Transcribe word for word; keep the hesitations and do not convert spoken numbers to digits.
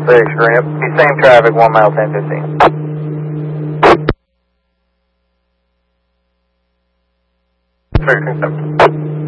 six, ramp. Same traffic, one mile, ten fifteen. Six, accept.